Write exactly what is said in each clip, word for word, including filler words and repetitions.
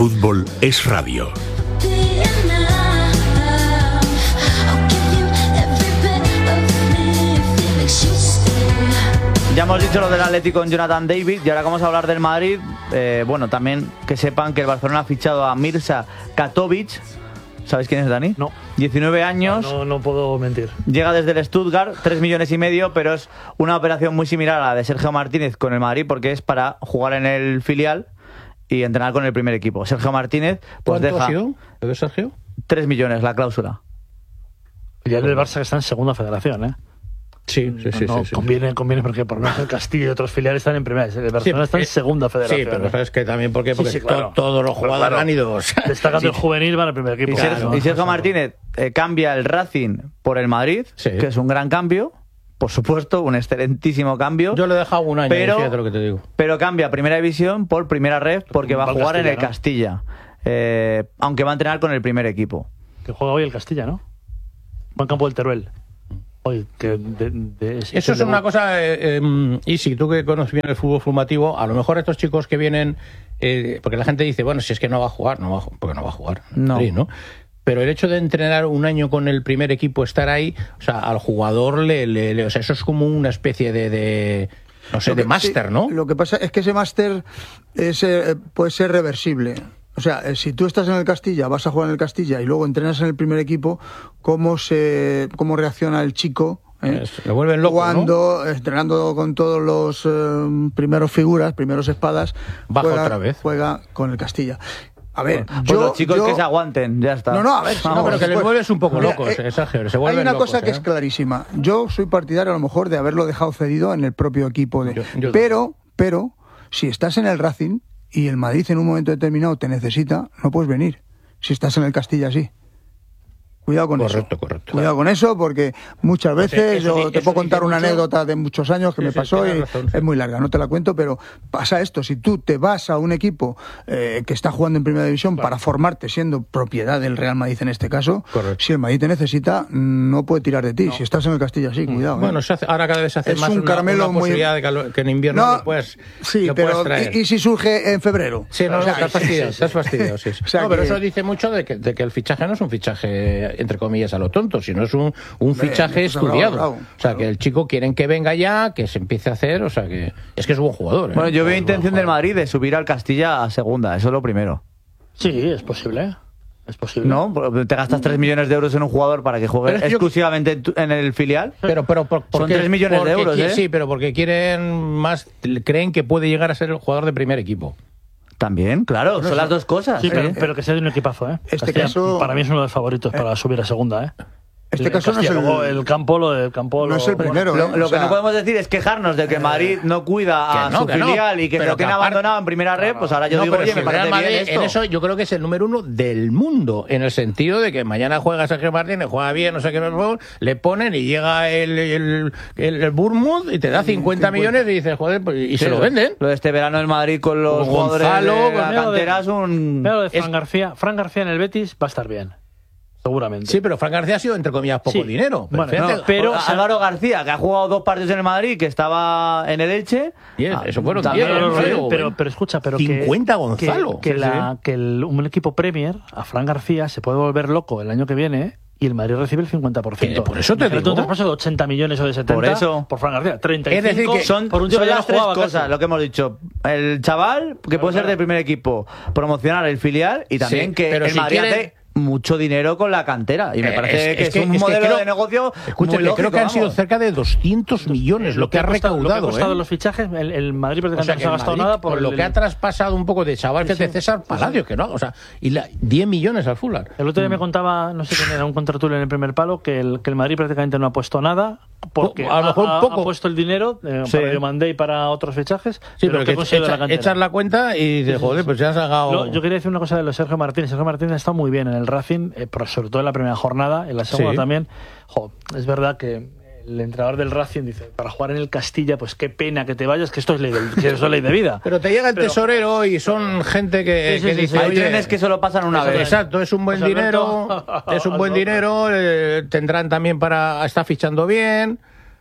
fútbol es radio. Ya hemos dicho lo del Atlético con Jonathan David y ahora vamos a hablar del Madrid. Eh, bueno, también que sepan que el Barcelona ha fichado a Mirza Katovic. ¿Sabéis quién es, Dani? No. diecinueve años. No, no, no puedo mentir. Llega desde el Stuttgart, tres millones y medio, pero es una operación muy similar a la de Sergio Martínez con el Madrid porque es para jugar en el filial y entrenar con el primer equipo. Sergio Martínez pues ¿Cuánto deja ha sido lo de Sergio? tres millones la cláusula. Ya el del Barça que está en segunda federación, ¿eh? Sí, sí, sí. No, sí, sí. conviene, conviene porque por no ser Castillo y otros filiales están en primera. El Barcelona Sí, está en eh, segunda federación. Sí, pero sabes que también porque, porque Sí, sí, claro. to- todos los jugadores Claro. han ido. O sea, Destacando sí. el juvenil van al primer equipo. Y, Sergio, Claro. y Sergio Martínez eh, cambia el Racing por el Madrid, Sí. que es un gran cambio, por supuesto, un excelentísimo cambio. Yo lo he dejado un año, pero, fíjate lo que te digo. pero cambia Primera División por Primera Ref porque va a Va al jugar en el Castilla, ¿no? Castilla, eh, aunque va a entrenar con el primer equipo. Que juega hoy el Castilla, ¿no? Buen campo del Teruel. Hoy, que de, de, es, Eso es el una debut. cosa, eh, eh, y si tú que conoces bien el fútbol formativo, a lo mejor estos chicos que vienen, eh, porque la gente dice, bueno, si es que no va a jugar, no va a, porque no va a jugar, No. Sí, ¿no? Pero el hecho de entrenar un año con el primer equipo, estar ahí, o sea, al jugador le, le, le- o sea, eso es como una especie de, de no sé, Lo de que- máster, sí, ¿no? Lo que pasa es que ese máster es, eh, puede ser reversible. O sea, eh, si tú estás en el Castilla, vas a jugar en el Castilla y luego entrenas en el primer equipo, ¿cómo se cómo reacciona el chico? ¿eh? Es- le vuelven loco, Cuando, entrenando con todos los eh, primeros figuras, primeros espadas, Baja juega, otra vez. juega con el Castilla. A ver, Pues yo, los chicos yo- que se aguanten, ya está. No, no, a ver, Vamos. No, pero que les pues- vuelves un poco Mira, locos, eh, eh, Sergio, se Hay vuelven una locos, cosa que ¿eh? es clarísima. Yo soy partidario a lo mejor de haberlo dejado cedido en el propio equipo. De... Yo- yo- Pero, pero, si estás en el Racing y el Madrid en un momento determinado te necesita, no puedes venir. Si estás en el Castilla, sí. Cuidado con eso. Correcto, correcto. Cuidado con eso, porque muchas Pues, veces eso yo di- te eso puedo contar dice una mucho. anécdota de muchos años que Sí, me sí, pasó y tienes razón, sí. es muy larga, no te la cuento, pero pasa esto. Si tú te vas a un equipo eh, que está jugando en Primera División para formarte, siendo propiedad del Real Madrid en este caso, Correcto. si el Madrid te necesita, no puede tirar de ti. Si estás en el Castilla, sí, cuidado. ¿eh? Bueno, se hace- ahora cada vez se hace Es más un una, caramelo una muy- posibilidad de que, lo- que en invierno No, lo puedes, sí, lo puedes pero traer. ¿y, y si surge en febrero? Sí, no, O no, sea, estás fastidiado, estás fastidiado, sí, sí. O sea No, pero que- eso dice mucho de que, de que el fichaje no es un fichaje, entre comillas, a lo tonto, sino es un, un Hombre, fichaje pues, bravo, estudiado. bravo, o sea, claro. que el chico quieren que venga ya, que se empiece a hacer, o sea, que es que es buen jugador. ¿eh? Bueno, yo veo Es buen intención del jugador. Madrid de subir al Castilla a segunda, eso es lo primero. Sí, es posible. Es posible. ¿No? Te gastas tres millones de euros en un jugador para que juegue Pero es que yo- exclusivamente en, tu- en el filial. Pero, pero, por, Son porque- tres millones de porque euros, qui- ¿eh? Sí, pero porque quieren más, creen que puede llegar a ser el jugador de primer equipo. También, claro, son las dos cosas. Sí, ¿eh? pero, pero que sea de un equipazo, ¿eh? Este Castilla, caso- para mí es uno de los favoritos para subir a segunda, ¿eh? Este El caso no es Castilla, el- luego el campo, lo del campo... no lo- es el bueno, primero, Lo, ¿eh? lo O que sea, no podemos decir es quejarnos de que Madrid no cuida a que no, su que no, filial y que pero lo tiene que aparte- abandonado en primera red, pues ahora yo No, digo, pero oye, si me el parece Real Madrid, bien esto. en eso yo creo que es el número uno del mundo, en el sentido de que mañana juega Sergio Martínez, juega bien, no sé qué, no, le ponen y llega el, el, el, el Bournemouth y te da cincuenta millones y dices, joder, pues, y Sí, se lo venden. Lo de este verano en Madrid con los Con jugadores Gonzalo, de con- la mira lo de- cantera es un... Mira lo de Fran Es- García. Fran García en el Betis va a estar bien. Seguramente. Sí, pero Fran García ha sido, entre comillas, poco Sí. dinero. Bueno, fíjate, no, pero- O- Álvaro García, que ha jugado dos partidos en el Madrid, que estaba en el Elche. Diez, Ah, eso fueron también, diez, No, no, no, sí, pero, bueno. pero escucha, pero que- cincuenta que, Gonzalo. que, Sí, la, sí. que el- un equipo Premier, a Fran García, se puede volver loco el año que viene y el Madrid recibe el cincuenta por ciento. Que por eso te Imagínate digo. un traspaso de ochenta millones o de setenta Por eso. por Fran García. treinta y cinco Es decir, que Son, por un son chaval que las no tres jugaba cosas, casi. lo que hemos dicho. El chaval, que puede ser del primer equipo, promocionar el filial y también Sí, que pero el si Madrid quieren- hace mucho dinero con la cantera. Y me Eh, parece es- que es es, que- un es que modelo creo- de negocio Escucha, muy que lógico, creo que han sido vamos. cerca de doscientos millones lo que ha costado, lo que ha recaudado. costado ¿eh? los fichajes, el, el Madrid O prácticamente sea, no que se ha el gastado Madrid, nada por con lo el- que ha traspasado un poco de chaval, Sí, fíjate, sí. César Palacios, que no, o sea, y la, diez millones al Fulham. El otro día Mm. me contaba, no sé quién era, un contratulio en el primer palo, que el, que el Madrid prácticamente no ha puesto nada, porque A lo mejor ha, un poco. ha puesto el dinero eh, Sí. para Diomandé y para otros fichajes, Sí, de lo pero que ha conseguido de la echa- cantera. echas la cuenta y dices, joder, pues ya has sacado... Lo- yo quería decir una cosa de lo de Sergio Martínez. Sergio Martínez está muy bien en el Racing, eh, pero sobre todo en la primera jornada, en la segunda Sí. también. Jo, es verdad que el entrenador del Racing dice, para jugar en el Castilla, pues qué pena que te vayas, que esto es ley de, que esto es ley de vida. Pero te llega el Pero- tesorero y son gente que, Sí, sí, que sí, dice, sí. Hay oye, trenes que solo pasan una vez. exacto, es un buen José dinero, Alberto. es un buen dinero, eh, tendrán también para, está fichando bien.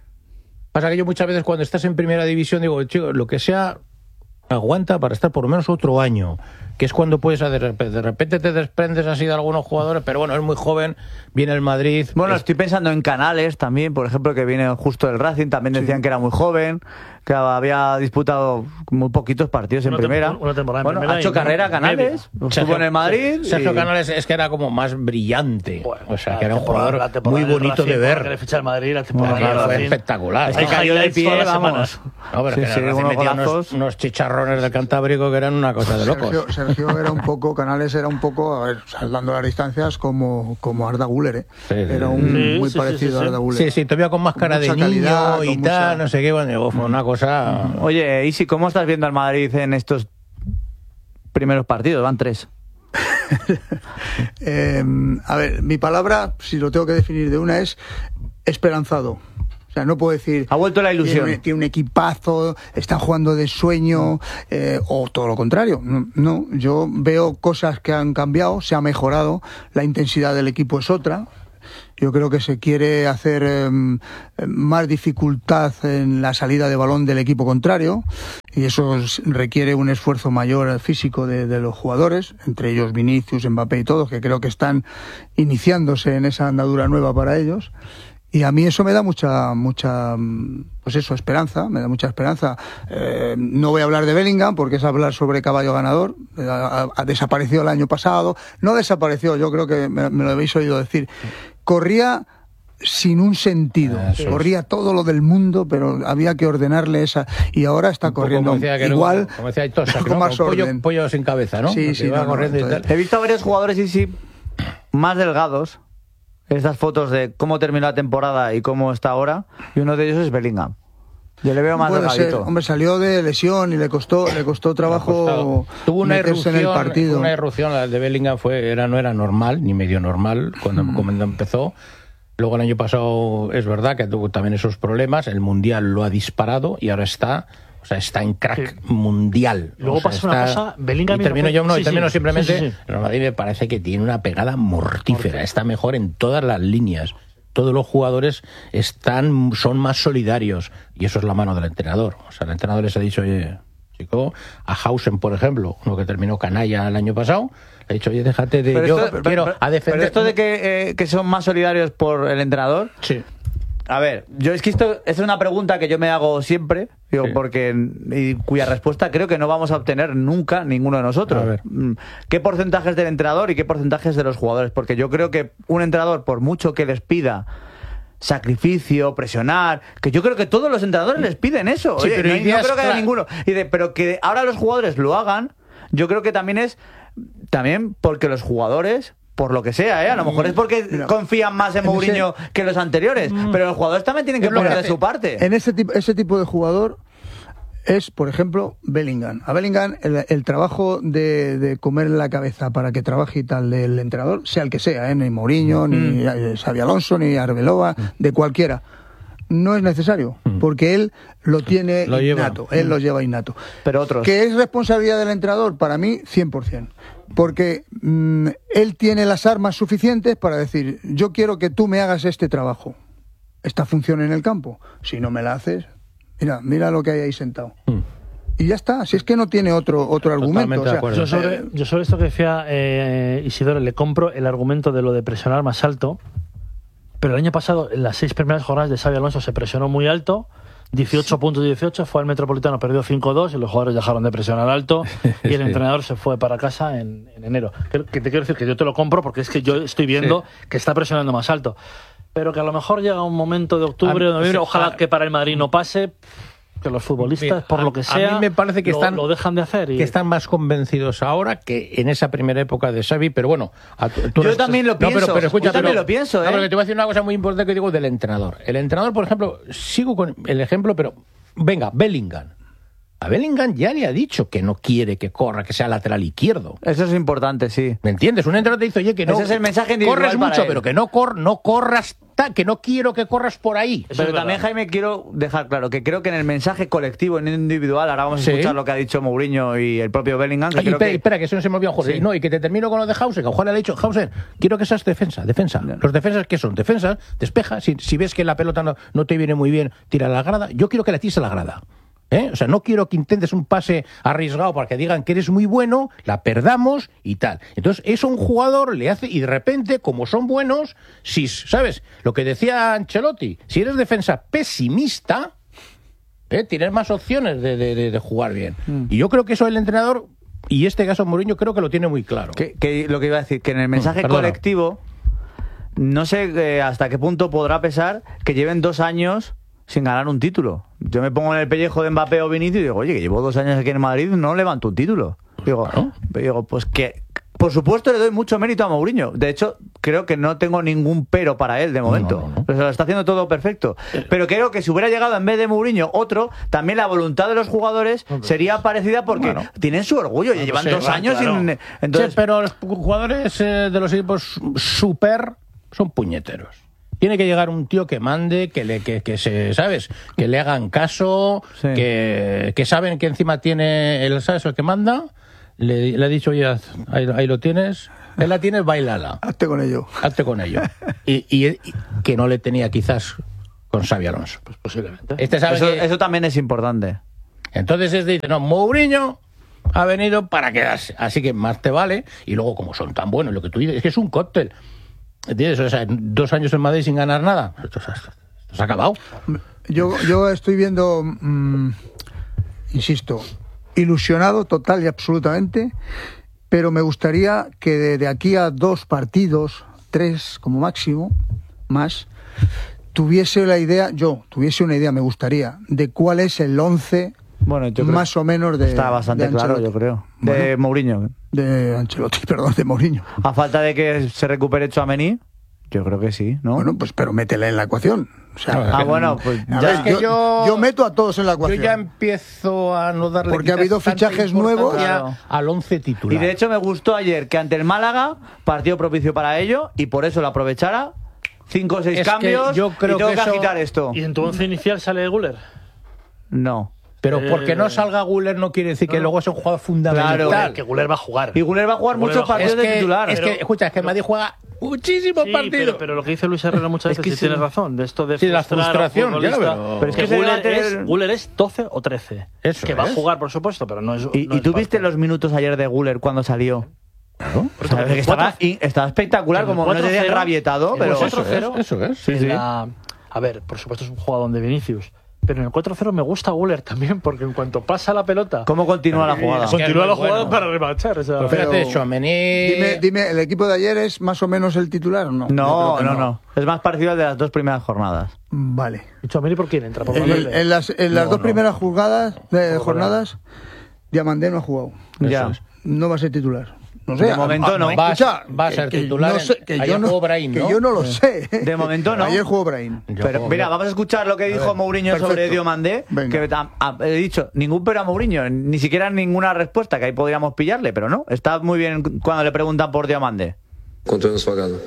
Pasa que yo muchas veces cuando estás en primera división digo, chico, lo que sea, aguanta para estar por lo menos otro año. que es cuando puedes, de repente, de repente te desprendes así de algunos jugadores, pero bueno, es muy joven, viene el Madrid. Bueno, es... estoy pensando en Canales también, por ejemplo, que viene justo del Racing, también decían sí. que era muy joven, que había disputado muy poquitos partidos en una primera. Una temporada en bueno, primera ha hecho carrera Canales, estuvo en el Madrid. Sergio y... Canales es que era como más brillante, bueno, o sea, que era un jugador muy bonito Racing, de ver. Que le ficha el Madrid, la temporada bueno, claro, fue Racing. espectacular. Es que cayó de pie, vamos. No, pero sí, que sí, unos, unos, unos chicharrones del Cantábrico que eran una cosa de locos. Sergio, Sergio era un poco, Canales era un poco, a ver, saltando las distancias, como, como Arda Güler, ¿eh? Sí, sí, era un sí, muy sí, parecido sí, sí, a Arda Güler. Sí, sí, todavía con más cara de niño calidad, y tal, mucha... no sé qué, bueno, fue una cosa... Oye, Isi, ¿cómo estás viendo al Madrid en estos primeros partidos? Van tres. eh, a ver, mi palabra, si lo tengo que definir de una, es esperanzado. O sea, no puedo decir... Ha vuelto la ilusión. Tiene, tiene un equipazo, están jugando de sueño, eh, o todo lo contrario. No, no, yo veo cosas que han cambiado, se ha mejorado, la intensidad del equipo es otra. Yo creo que se quiere hacer eh, más dificultad en la salida de balón del equipo contrario, y eso requiere un esfuerzo mayor físico de, de los jugadores, entre ellos Vinicius, Mbappé y todos, que creo que están iniciándose en esa andadura nueva para ellos. Y a mí eso me da mucha, mucha, pues eso, esperanza, me da mucha esperanza. Eh, no voy a hablar de Bellingham porque es hablar sobre caballo ganador. Ha, ha desaparecido el año pasado. No desapareció, yo creo que me, me lo habéis oído decir. Corría sin un sentido. Eso corría es. todo lo del mundo, pero había que ordenarle esa. Y ahora está corriendo igual, como decía Tosa, con ¿no? más pollo, orden. pollo sin cabeza, ¿no? Sí, sí. No, corriendo no, y tal. He visto a varios jugadores, sí, sí, más delgados. Estas fotos de cómo terminó la temporada y cómo está ahora, y uno de ellos es Bellingham. Yo le veo más Puede delgadito. ser. Hombre, salió de lesión y le costó, le costó trabajo Tuvo una meterse irrupción, en el partido. Una irrupción, la de Bellingham fue, era, no era normal, ni medio normal, cuando, mm. cuando empezó. Luego el año pasado es verdad que tuvo también esos problemas, el Mundial lo ha disparado y ahora está... O sea, está en crack sí. mundial. Luego o sea, pasa está... una cosa, Bellingham... Y termino yo, no, sí, y termino sí, simplemente... Sí, sí, sí. El Madrid me parece que tiene una pegada mortífera, Morte. está mejor en todas las líneas. Todos los jugadores están, son más solidarios, y eso es la mano del entrenador. O sea, el entrenador les ha dicho, oye, chico, a Hausen, por ejemplo, uno que terminó canalla el año pasado, le ha dicho, oye, déjate de... Pero yo esto, quiero pero, a defender... Pero esto de que, eh, que son más solidarios por el entrenador... Sí. A ver, yo es que esto es una pregunta que yo me hago siempre, digo, sí. porque y cuya respuesta creo que no vamos a obtener nunca ninguno de nosotros. A ver. ¿Qué porcentaje es del entrenador y qué porcentaje es de los jugadores? Porque yo creo que un entrenador, por mucho que les pida sacrificio, presionar, que yo creo que todos los entrenadores les piden eso. Sí, Oye, pero no, ideas, no creo que haya claro. ninguno. Y de, pero que ahora los jugadores lo hagan, yo creo que también es también porque los jugadores... Por lo que sea, ¿eh? A lo mejor es porque Mira, confían más en Mourinho ese, que los anteriores, mm, pero los jugadores también tienen que poner de su parte. En ese tipo, ese tipo de jugador es, por ejemplo, Bellingham. A Bellingham el, el trabajo de, de comerle la cabeza para que trabaje y tal del entrenador, sea el que sea, ¿eh? Ni Mourinho, mm. ni Xabi Alonso, ni Arbeloa, mm. de cualquiera. No es necesario, porque él lo tiene lo innato, lleva. él lo lleva innato. Pero otros. ¿Que es responsabilidad del entrenador? Para mí, cien por ciento. Porque mmm, él tiene las armas suficientes para decir, yo quiero que tú me hagas este trabajo, esta función en el campo. Si no me la haces, mira, mira lo que hay ahí sentado. Mm. Y ya está, si es que no tiene otro otro argumento. O sea, yo, sobre, yo sobre esto que decía eh, Isidoro, le compro el argumento de lo de presionar más alto. Pero el año pasado, en las seis primeras jornadas de Xabi Alonso, se presionó muy alto, dieciocho puntos dieciocho, fue al Metropolitano, perdió cinco dos y los jugadores dejaron de presionar alto y el sí. entrenador se fue para casa en, en enero. Que, que te quiero decir que yo te lo compro porque es que yo estoy viendo sí. que está presionando más alto. Pero que a lo mejor llega un momento de octubre o noviembre, ojalá a, que para el Madrid no pase... Que los futbolistas, por a, lo que sea, a mí me parece que lo, están, lo dejan de hacer. Y... Que están más convencidos ahora que en esa primera época de Xavi, pero bueno... A tu, tú yo eres, también lo pienso, no, pero, pero escucha, yo también pero, lo pienso, ¿eh? No, porque te voy a decir una cosa muy importante que digo del entrenador. El entrenador, por ejemplo, sigo con el ejemplo, pero venga, Bellingham. A Bellingham ya le ha dicho que no quiere que corra, que sea lateral izquierdo. Eso es importante, sí. ¿Me entiendes? Un entrenador te dice, oye, que no... Ese es el mensaje individual corres mucho, él. pero que no, cor, no corras, ta, que no quiero que corras por ahí. Eso pero también, Jaime, quiero dejar claro que creo que en el mensaje colectivo, en el individual, ahora vamos a sí. escuchar lo que ha dicho Mourinho y el propio Bellingham. Que Ay, creo espera, que... espera, que eso no se me olvidó, Jorge. Sí. No, y que te termino con lo de Hauser, que ojalá le ha dicho, Hauser, quiero que seas defensa, defensa. No. Los defensas, ¿qué son? Defensas, despeja. Si, si ves que la pelota no, no te viene muy bien, tira a la grada. Yo quiero que la tires a la grada. ¿Eh? O sea, no quiero que intentes un pase arriesgado para que digan que eres muy bueno, la perdamos y tal. Entonces, eso a un jugador le hace, y de repente, como son buenos, si, ¿sabes? Lo que decía Ancelotti, si eres defensa pesimista, ¿eh? tienes más opciones de, de, de, de jugar bien. Mm. Y yo creo que eso el entrenador, y este caso Mourinho, creo que lo tiene muy claro. Que, que lo que iba a decir, que en el mensaje mm, colectivo, no sé eh, hasta qué punto podrá pesar que lleven dos años sin ganar un título. Yo me pongo en el pellejo de Mbappé o Vinicius y digo, oye, que llevo dos años aquí en Madrid, no levanto un título. Digo, claro. digo, pues que, por supuesto, le doy mucho mérito a Mourinho. De hecho, creo que no tengo ningún pero para él de momento. No, no, no. Pues lo está haciendo todo perfecto. Pero creo que si hubiera llegado en vez de Mourinho otro, también la voluntad de los jugadores sería parecida porque bueno, tienen su orgullo. Ya llevan sí, dos claro, años claro. sin... Entonces... Sí, pero los jugadores eh, de los equipos super son puñeteros. Tiene que llegar un tío que mande, que le que, que se, ¿sabes? Que le hagan caso, sí. que, que saben que encima tiene el, ¿sabes? El que manda, le, le ha dicho, oye, ahí, ahí lo tienes, ahí la tienes, bailala. Hazte con ello. Hazte con ello. Y, y, y que no le tenía quizás con Xabi Alonso. Pues posiblemente. Este sabe eso, que... eso también es importante. Entonces es dice, no, Mourinho ha venido para quedarse, así que más te vale. Y luego, como son tan buenos, lo que tú dices, es que es un cóctel. ¿Entiendes? O sea, dos años en Madrid sin ganar nada. Esto se ha, esto se ha acabado. Yo, yo estoy viendo, mmm, insisto, ilusionado total y absolutamente, pero me gustaría que de, de aquí a dos partidos, tres como máximo, más, tuviese la idea, yo tuviese una idea, me gustaría, de cuál es el once bueno, yo creo más o menos de está bastante de claro, yo creo. De bueno, Mourinho. De Ancelotti, perdón, de Mourinho. A falta de que se recupere Tchouaméni, yo creo que sí, ¿no? Bueno, pues pero métele en la ecuación. O sea, ah, bueno, pues ya ya es que yo, yo, yo meto a todos en la ecuación. Yo ya empiezo a no darle porque ha habido fichajes nuevos claro. al once titular. Y de hecho me gustó ayer que ante el Málaga, partido propicio para ello, y por eso lo aprovechara. Cinco o seis es cambios yo creo y tengo que, que eso... agitar esto. ¿Y en tu once inicial sale Güler? No. Pero porque no salga Güler no quiere decir que no, luego es un jugador fundamental. Claro, que Güler va a jugar. Y Güler va a jugar Güler muchos partidos es que, de titular. Es pero... que, escucha, es que Madrid juega muchísimos sí, partidos. Pero, pero lo que dice Luis Herrera muchas veces, es que sí, sí. tiene razón, de esto de sí, la frustración, ya, pero... pero es que, que Güler tener... es, Güler es doce o trece. Eso que es. va a jugar, por supuesto, pero no es... ¿Y, no ¿y es tú parte. viste los minutos ayer de Güler cuando salió? Claro. O sea, que estaba, y, estaba espectacular, como no se había rabietado, pero... cuatro cero, eso es. Sí, sí. La... A ver, por supuesto es un jugador de Vinicius. Pero en el cuatro cero me gusta Güler también, porque en cuanto pasa la pelota... ¿Cómo continúa la jugada? Es continúa la jugada bueno. para remachar. O sea, pues fíjate, Tchouaméni... Dime, dime, ¿el equipo de ayer es más o menos el titular o no? No, no, no, no. Es más parecido al de las dos primeras jornadas. Vale. ¿Y Tchouaméni por quién entra? ¿Por En, el, en las, en las no, dos no. primeras jugadas, de jornadas, Diamandé no ha jugado. Ya. No va a ser titular. No sé, de momento no. Va, escucha, va a ser que, titular. Que, no sé, que ayer yo no, jugó Brahim, ¿no? que yo no lo sé. De momento no. Ayer jugó Brahim. Yo Pero juego, mira, yo. vamos a escuchar lo que dijo ver, Mourinho perfecto. sobre Diomandé. Venga. Que ha, ha- he dicho, ningún pero a Mourinho, ni siquiera ninguna respuesta, que ahí podríamos pillarle, pero no. Está muy bien cuando le preguntan por Diomandé. Quanto é na sua casa?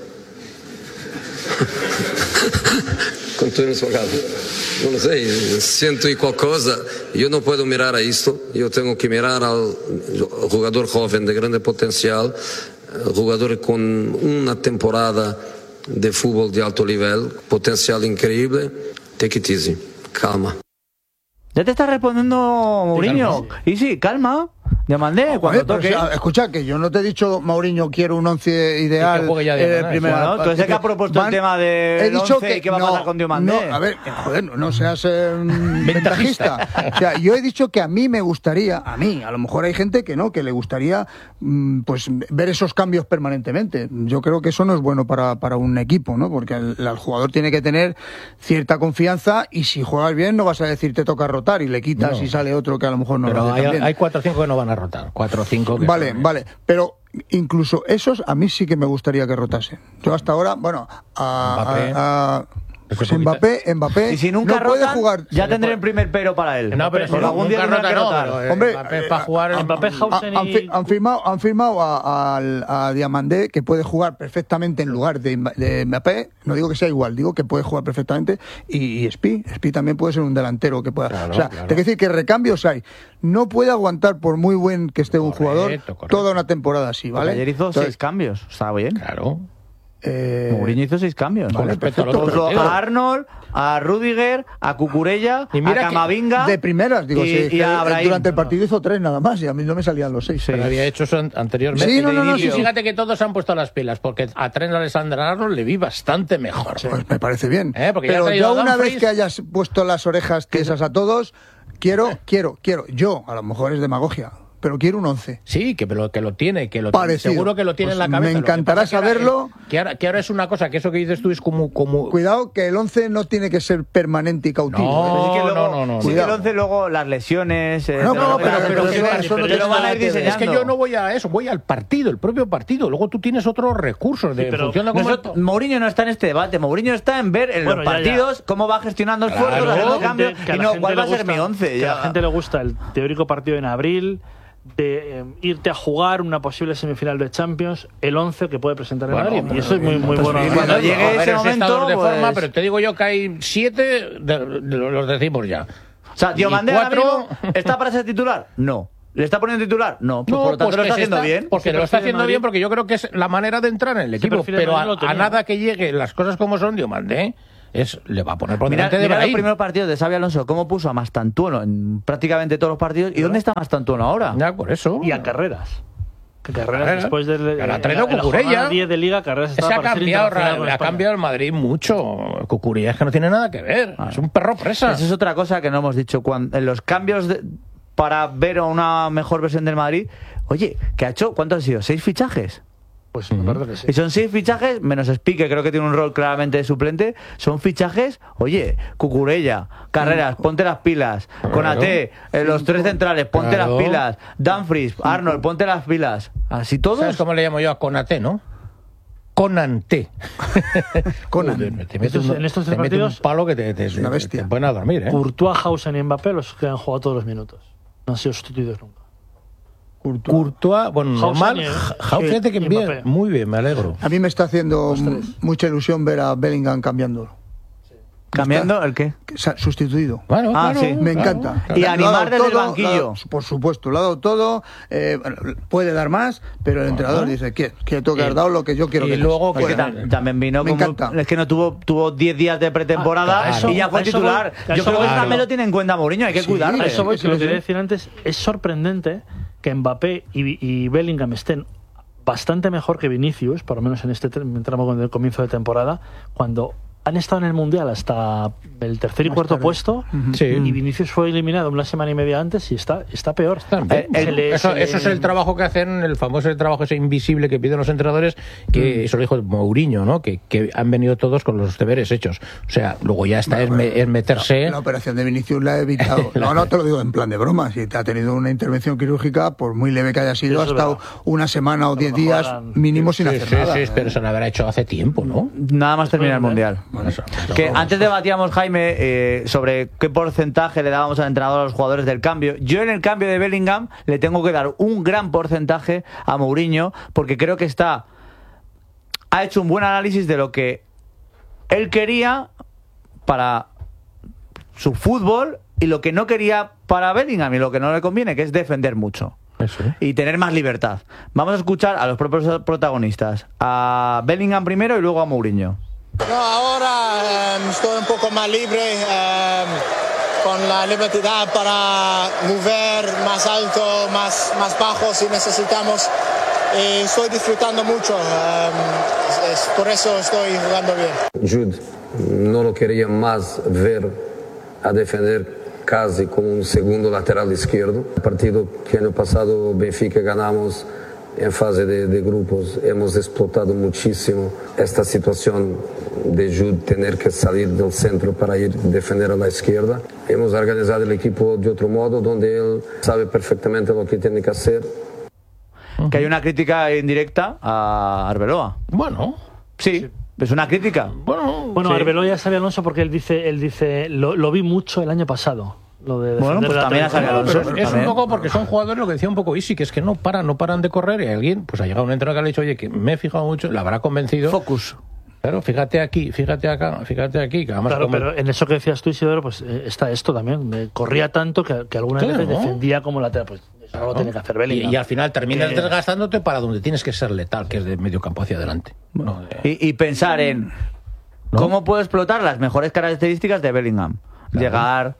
Quanto é na sua casa? Não sei, cento e qualquer coisa. Eu não posso mirar a isto. Eu tenho que mirar ao jogador jovem de grande potencial, jogador com uma temporada de futebol de alto nível, potencial incrível. Take it easy, calma. Ya te está respondiendo Mourinho. Y sí, calma. Diomandé, cuando Joder, pero, toque. o sea, escucha, que yo no te he dicho, Mauriño, quiero un once ideal. Y que juegue ya de eh, manera, primera Bueno, tú parte, ese que ha propuesto el tema del he dicho once que y qué va a no, pasar con Diomandé. No, a ver, joder, no, no seas eh, ventajista. O sea, yo he dicho que a mí me gustaría, a mí, a lo mejor hay gente que no, que le gustaría mm, pues ver esos cambios permanentemente. Yo creo que eso no es bueno para, para un equipo, ¿no? Porque el, el jugador tiene que tener cierta confianza y si juegas bien no vas a decir te toca rotar y le quitas No. y sale otro que a lo mejor no Pero lo hace hay, tan bien. hay cuatro o cinco que no van a rotar. Cuatro o cinco que Vale, son- vale, pero incluso esos a mí sí que me gustaría que rotasen. Yo hasta ahora, bueno, a, Mbappé. a- a- Ese pues Mbappé, Mbappé Y si nunca no puede rotan, jugar. ya tendré el primer pero para él. No, pero si Porque no, algún día nunca tendrá que rota, no, rotar. pero, eh, Hombre, Mbappé eh, para jugar... a- Mbappé, Ha- Hausen han, y... fi- han firmado, han firmado a, al- a Diamandé que puede jugar perfectamente en lugar de, Mba- de Mbappé. No digo que sea igual, digo que puede jugar perfectamente. Y, y Spi, Spi también puede ser un delantero que pueda. Claro, o sea, claro. te quiero decir que recambios hay. No puede aguantar por muy buen que esté un Correcto, jugador correcto. toda una temporada así, Porque ¿vale? ayer hizo Entonces, seis cambios. Estaba bien. Claro. Eh, Mourinho hizo seis cambios. Con respecto a los otros Puso partidos. a Arnold, a Rudiger, a Cucurella, Y mira a que Camavinga. de primeras, digo, y, sí, es y que a Brahim. durante el partido hizo tres nada más y a mí no me salían los seis. Pero había hecho eso an- anteriormente. Sí, no, no, no, Y sí, sí. fíjate que todos se han puesto las pilas, porque a Trent Alexander-Arnold le vi bastante mejor. Pues me parece bien. Eh, porque ya ha Pero traído yo a una Dumfries. vez que hayas puesto las orejas tiesas a todos, quiero, quiero, quiero. Yo, a lo mejor es demagogia, pero quiero un once. Sí, que lo, que lo tiene, que lo Parecido. seguro que lo tiene Pues en la cabeza. me Lo que encantará pasa que ahora- saberlo. Que ahora, que ahora es una cosa, que eso que dices tú es como... como Cuidado que el once no tiene que ser permanente y cautivo. No, Pero sí que luego, no, no, no. sí que el Cuidado. once luego las lesiones. eh, No, te no, lo- pero- te lo- pero te eso- lo- eso no te tiene lo van a nada ir que ver. diseñando. Es que yo no voy a eso, voy al partido, el propio partido. Luego tú tienes otros recursos de Sí, pero función de cómo... Nosotros- Mourinho no está en este debate. Mourinho está en ver en Bueno, los ya, partidos cómo va gestionando Claro. esfuerzos, Que a haciendo la cambios. gente- que a Y la no, gente ¿cuál le va a ser gusta- mi once? Que a Ya. la gente le gusta el teórico partido en abril, de eh, irte a jugar una posible semifinal de Champions, el once que puede presentar el Bueno, Madrid. Y eso es muy, muy pues bueno. sí, cuando llegue A ver, ese es momento, estado de pues- forma, pero te digo yo que hay siete, de- de- los decimos ya. O sea, Diomandé Y ahora cuatro- mismo está para ser titular. No. ¿Le está poniendo titular? No. Pues por lo tanto pues lo que está se haciendo bien. Porque Se lo está prefiere haciendo Madrid. bien, porque yo creo que es la manera de entrar en el equipo. prefiere Pero a, Madrid, lo a tenía. nada que lleguen las cosas como son, Diomandé, es, le va a poner por Mira, delante de mira los Brahim. primeros partidos de Xabi Alonso, cómo puso a Mastantuono en prácticamente todos los partidos. ¿Y dónde está Mastantuono ahora? Ya, por eso. Y a Carreras. Que Carreras, Carreras. después del. Que ahora ha en traído la- en la Cucurella. jornada diez de Liga, Carreras Se estaba ha para ser cambiado, internacional con le ha España. cambiado el Madrid mucho. Cucurella es que no tiene nada que ver. Es un perro presa. Esa es otra cosa que no hemos dicho. Cuando, en los cambios de- para ver una mejor versión del Madrid, oye, ¿qué ha hecho? ¿Cuántos han sido? ¿Seis fichajes? Pues me parece que sí. Y son seis fichajes, menos Spique, creo que tiene un rol claramente de suplente. Son fichajes, oye, Cucurella, Carreras, ponte las pilas. Conate, eh, los tres centrales, ponte Claro. las pilas. Dumfries, Arnold, ponte las pilas. Así todos. ¿Sabes cómo le llamo yo a Conate, no? Conante. Conan. Joder, te mete Estos- un- en estos te tres mete un partidos- palo que te, te, una te- bestia. te ponen a dormir, ¿eh? Courtois, Hausen y Mbappé, los que han jugado todos los minutos. No han sido sustituidos nunca. Courtois, bueno, Hausen normal. y- Ja- Ja- fíjate que y bien, Mbappé. muy bien, me alegro. A mí me está haciendo m- mucha ilusión ver a Bellingham cambiando. ¿Cambiando el qué? Que se ha sustituido. Bueno, Ah, claro, sí. Me claro, encanta. claro. Y Lo ha animar dado desde el todo, banquillo. lo ha dado- por supuesto, lo ha dado todo. eh, bueno, puede dar más, pero el entrenador dice que, que tengo que haber dado lo que yo quiero y que des. luego Porque que- tam- también vino Me como. encanta. Es que no tuvo tuvo diez días de pretemporada Ah, claro. y ya fue A eso titular. voy- a Yo eso creo que voy. también lo tiene en cuenta Mourinho, hay que Sí, cuidarle. A eso voy, sí, que lo sí, que sí. quería decir antes, es sorprendente que Mbappé y, y Bellingham estén bastante mejor que Vinicius, por lo menos en este tre- tramo de comienzo de temporada, cuando han estado en el Mundial hasta el tercer y Más cuarto tarde. puesto, Sí. y Vinicius fue eliminado una semana y media antes y está, está peor. Eh, Se le- eso, se le- eso es el trabajo que hacen, el famoso trabajo ese invisible que piden los entrenadores, que eso lo dijo Mourinho, ¿no? Que, que han venido todos con los deberes hechos. O sea, luego ya está es, me- es meterse. La operación de Vinicius la ha evitado. No, no te lo digo en plan de broma. Si te ha tenido una intervención quirúrgica, por muy leve que haya sido, ha Eso es estado verdad. una semana o lo diez mejor días harán- mínimo sin Sí, hacer sí, nada. sí, pero se lo habrá hecho hace tiempo, ¿no? Nada más terminar el Mundial. Bueno, eso- eso- Que antes debatíamos, Jaime, eh, sobre qué porcentaje le dábamos al entrenador a los jugadores del cambio. Yo en el cambio de Bellingham le tengo que dar un gran porcentaje a Mourinho, porque creo que está ha hecho un buen análisis de lo que él quería para su fútbol y lo que no quería para Bellingham y lo que no le conviene, que es defender mucho eso. y tener más libertad. Vamos a escuchar a los propios protagonistas, a Bellingham primero y luego a Mourinho. No, ahora eh, estoy un poco más libre, eh, con la libertad para mover más alto, más, más bajo si necesitamos. Y estoy disfrutando mucho, eh, es, es por eso estoy jugando bien. Jude no lo quería más ver a defender casi como un segundo lateral izquierdo. El partido que año pasado Benfica ganamos en fase de, de grupos, hemos explotado muchísimo esta situación de Jude tener que salir del centro para ir a defender a la izquierda. Hemos organizado el equipo de otro modo, donde él sabe perfectamente lo que tiene que hacer. Que hay una crítica indirecta a Arbeloa. Bueno, Sí, es una crítica. bueno, Bueno, Sí. Arbeloa ya sabe Alonso porque él dice, él dice lo, lo vi mucho el año pasado. Lo de Bueno, defender pues la también ha trayectoria. salido Alonso. pero es un también. poco porque son jugadores, lo que decía un poco Isi, que es que no paran, no paran de correr, y alguien, pues ha llegado un entrenador que le ha dicho, oye, que me he fijado mucho, la habrá convencido. Focus. Claro, fíjate aquí, fíjate acá, fíjate aquí, que además Claro, como- pero en eso que decías tú, Isidoro, pues eh, está esto también. Eh, corría tanto que, que algunas Claro. veces defendía como lateral. Pues eso Algo ¿no? tiene que hacer Bellingham. Y, y al final terminas que... desgastándote para donde tienes que ser letal, que es de medio campo hacia adelante. No, de... y, y pensar en ¿no? cómo puedo explotar las mejores características de Bellingham. Claro. Llegar,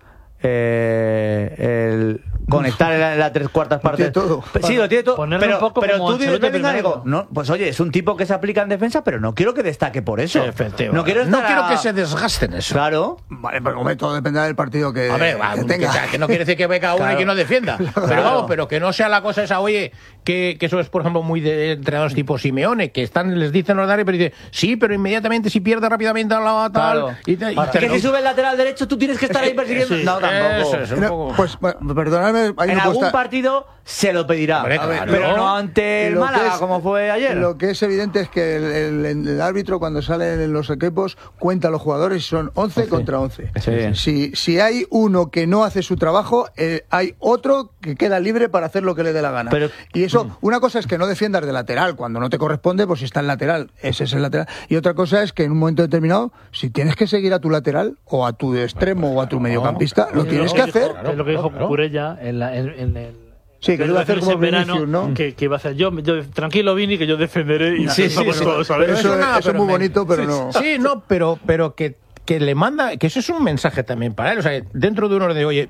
eh, el conectar en la, en la tres cuartas partes. Lo tiene todo. Sí, lo tiene todo. Ponerlo pero un poco pero como tú dices Bellingham, digo, primero. no, pues oye, es un tipo que se aplica en defensa, pero no quiero que destaque por eso. No quiero, no quiero a... que se desgaste en eso. Claro. Vale, pero como todo dependerá del partido que, a ver, que que tenga. Que, que no quiere decir que venga uno claro. y que no defienda. Claro. Pero vamos, pero que no sea la cosa esa, oye, que, que eso es, por ejemplo, muy de entrenadores tipo Simeone, que están les dicen los horarios, pero dice, sí, pero inmediatamente si pierde rápidamente a la tal. Claro. Y te, y que si sube el lateral derecho, tú tienes que estar ahí persiguiendo. Sí, no, tampoco. Eso es, un no, poco... Pues, bueno, perdonadme. En algún estar... partido se lo pedirá. Hombre, a ver, claro. Pero no ante el Málaga, es, como fue ayer. Lo que es evidente es que el, el, el árbitro, cuando salen en los equipos, cuenta a los jugadores y son once, once. Contra once. Sí. Si, si hay uno que no hace su trabajo, eh, hay otro que queda libre para hacer lo que le dé la gana. Pero, y eso, mm. una cosa es que no defiendas de lateral cuando no te corresponde, pues si está en lateral, ese es el lateral. Y otra cosa es que en un momento determinado, si tienes que seguir a tu lateral o a tu extremo o a tu mediocampista, lo tienes que hacer. Es lo que dijo Cucurella en, la, en, en el. Sí, que iba a hacer como verano, Vinicius, ¿no? Que, que iba a hacer yo, yo, tranquilo Vini, que yo defenderé y sí, sí, sí, todo, sí. Pero eso, nada, eso pero es muy me, bonito, pero sí, no. Sí, no, pero, pero que, que le manda, que eso es un mensaje también para él. O sea, dentro de uno de, oye,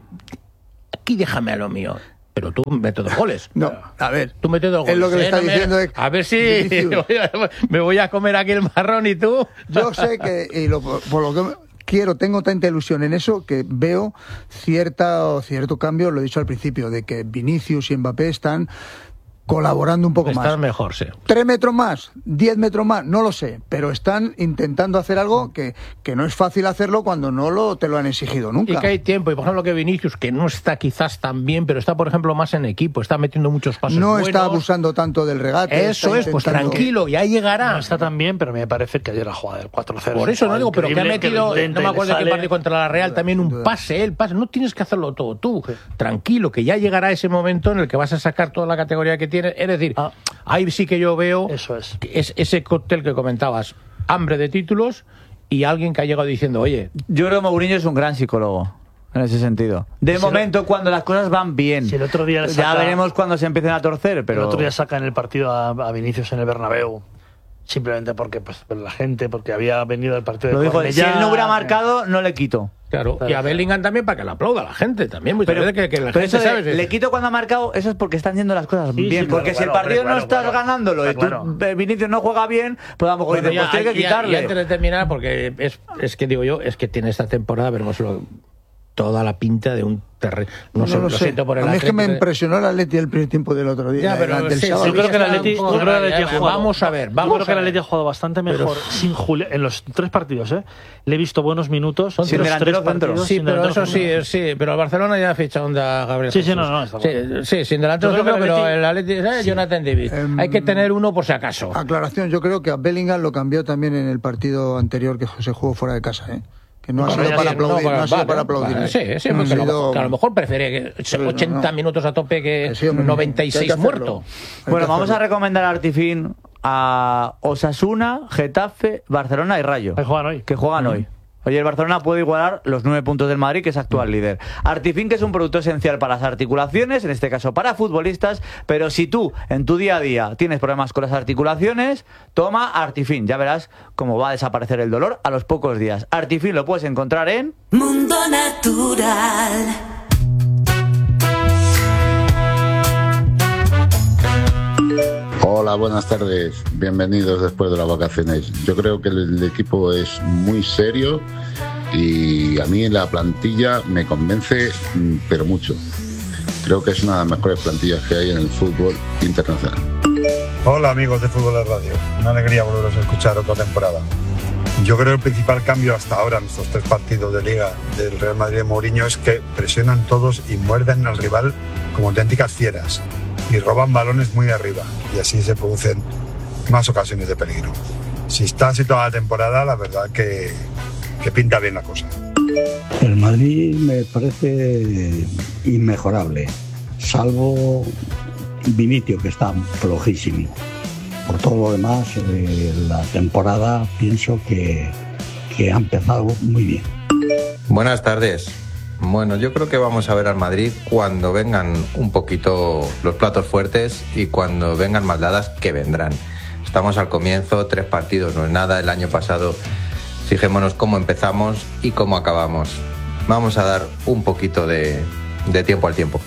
aquí déjame a lo mío. Pero tú metes dos goles. No, a ver. Tú metes dos goles. Es lo que le está ¿eh? no diciendo. Me, a ver si me voy a comer aquí el marrón y tú. Yo sé que, y lo, por lo que quiero, tengo tanta ilusión en eso que veo cierta, cierto cambio, lo he dicho al principio, de que Vinicius y Mbappé están colaborando un poco están más. Están mejor, sí. ¿Tres metros más? ¿Diez metros más? No lo sé, pero están intentando hacer algo que, que no es fácil hacerlo cuando no lo te lo han exigido nunca. Y que hay tiempo, y por ejemplo que Vinicius, que no está quizás tan bien, pero está por ejemplo más en equipo, está metiendo muchos pasos No buenos. está abusando tanto del regate. Eso es, pues tranquilo, ya llegará. No está tan bien, pero me parece que ayer la jugada del cuatro cero. Por eso no digo, pero que ha metido, que no me acuerdo de qué partido contra la Real, también un pase, el pase, no tienes que hacerlo todo tú. Sí. Tranquilo, que ya llegará ese momento en el que vas a sacar toda la categoría que tienes, es decir, ah. ahí sí que yo veo Eso es. es ese cóctel que comentabas, hambre de títulos y alguien que ha llegado diciendo, oye... Yo creo que Mourinho es un gran psicólogo en ese sentido. De si momento, lo... cuando las cosas van bien. Si el otro día saca... Ya veremos cuando se empiecen a torcer, pero... El otro día saca en el partido a, a Vinicius en el Bernabéu. Simplemente porque pues, la gente, porque había venido el partido de Lo dijo, si él no hubiera marcado, no le quito. Claro, claro, y a Bellingham también para que le aplauda a la gente también. Muchas pero, veces que, que la pero gente eso sabe. De, le quito cuando ha marcado, eso es porque están yendo las cosas sí, bien. Sí, porque claro, si el partido claro, no claro, estás claro, ganándolo y claro. tú, Vinicius no juega bien, pues a lo mejor bueno, dices, pues tienes que quitarle. Y antes de terminar, porque es, es que digo yo, es que tiene esta temporada, veremos toda la pinta de un terreno. No, no sé, lo, lo sé. Siento por el a mí es que me de... impresionó el Atleti el primer tiempo del otro día. Ya, pero del sí, sábado. Yo creo que el Atleti, yo creo que el Atleti ha jugado. Vamos a ver, vamos yo creo a que el ver. Atleti ha jugado bastante mejor pero... sin Julián en los tres partidos, ¿eh? Le he visto buenos minutos. Sin los delantero tres centro. Partidos, sí, sin pero eso sí, centro. sí, pero el Barcelona ya ha fichado a Gabriel Sí, Jesús. sí, no, no, está sí, sí, sin delantero centro, pero el Atleti, ¿eh? Sí. Jonathan David. Um, Hay que tener uno por si acaso. Aclaración, yo creo que a Bellingham lo cambió también en el partido anterior que se jugó fuera de casa, ¿eh? Que no, no ha sido para aplaudir, no, no ha sido vale, para aplaudir. Vale, sí, sí, porque sido... lo, que a lo mejor prefiere que ochenta no. minutos a tope que sí, noventa y seis muerto. Bueno, vamos a recomendar a Artifin a Osasuna, Getafe, Barcelona y Rayo. Que juegan hoy. Que juegan mm. hoy. Oye, el Barcelona puede igualar los nueve puntos del Madrid, que es actual líder. Artifin, que es un producto esencial para las articulaciones, en este caso para futbolistas, pero si tú en tu día a día tienes problemas con las articulaciones, toma Artifin. Ya verás cómo va a desaparecer el dolor a los pocos días. Artifin lo puedes encontrar en... Mundo Natural. Hola, buenas tardes. Bienvenidos después de las vacaciones. Yo creo que el, el equipo es muy serio y a mí la plantilla me convence, pero mucho. Creo que es una de las mejores plantillas que hay en el fútbol internacional. Hola amigos de Fútbol de Radio. Una alegría volveros a escuchar otra temporada. Yo creo que el principal cambio hasta ahora en estos tres partidos de Liga del Real Madrid de Mourinho es que presionan todos y muerden al rival como auténticas fieras y roban balones muy arriba y así se producen más ocasiones de peligro. Si está así toda la temporada, la verdad que, que pinta bien la cosa. El Madrid me parece inmejorable, salvo Vinicius, que está flojísimo. Por todo lo demás, eh, la temporada pienso que, que ha empezado muy bien. Buenas tardes. Bueno, yo creo que vamos a ver al Madrid cuando vengan un poquito los platos fuertes y cuando vengan más dadas, que vendrán. Estamos al comienzo, tres partidos no es nada. El año pasado, fijémonos cómo empezamos y cómo acabamos. Vamos a dar un poquito de, de tiempo al tiempo.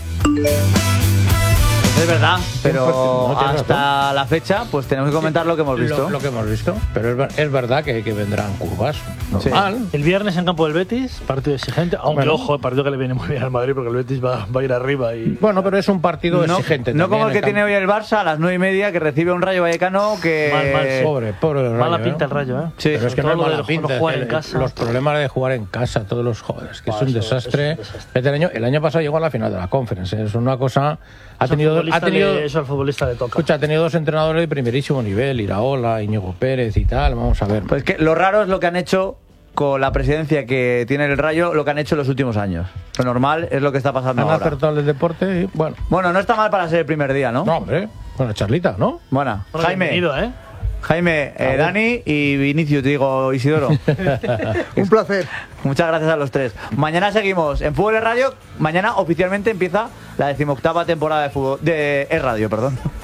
Es verdad, pero no hasta la fecha pues tenemos que comentar lo que hemos visto. Lo, lo que hemos visto, pero es, es verdad que, que vendrán curvas. Normal. Sí. El viernes en campo del Betis, partido exigente, aunque bueno, ojo, partido que le viene muy bien al Madrid porque el Betis va, va a ir arriba. Y... Bueno, pero es un partido no, exigente. No como el que campo. tiene hoy el Barça a las nueve y media, que recibe un Rayo Vallecano que... Mal, mal, pobre, pobre el Rayo. Mala pinta ¿eh? el Rayo, ¿eh? Sí. Pero es que no es mala de, pinta. No jugar el, en casa. Los problemas de jugar en casa, todos los jóvenes, que bah, es un eso, desastre. Es un desastre. El, año, el año pasado llegó a la final de la Conference. ¿eh? Es una cosa... Ha tenido, ha tenido, le, eso al futbolista le toca. Escucha, ha tenido dos entrenadores de primerísimo nivel, Iraola, Íñigo Pérez y tal. Vamos a ver. Pues que lo raro es lo que han hecho con la presidencia que tiene el Rayo, lo que han hecho en los últimos años. Lo normal es lo que está pasando Han ahora. Han acertado el deporte y bueno. Bueno, no está mal para ser el primer día, ¿no? No, hombre. Buena charlita, ¿no? Buena. Bueno, Jaime. Bienvenido, ¿eh? Jaime, eh, Dani y Vinicius, te digo, Isidoro. Un placer. Muchas gracias a los tres. Mañana seguimos en Fútbol Es Radio. Mañana oficialmente empieza la decimoctava temporada de fútbol de Es Radio, perdón.